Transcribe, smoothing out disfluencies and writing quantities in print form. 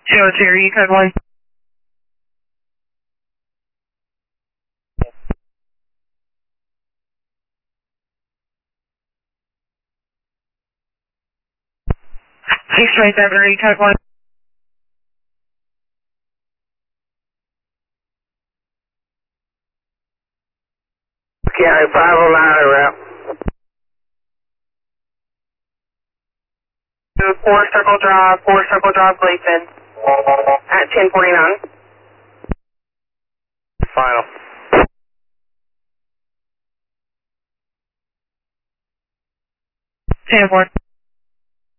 Joe, Cherry, code 1. X-ray 7, code 1. County 509 route. 4 Circle Drive, Gleason. At 1049. Final. 10-4.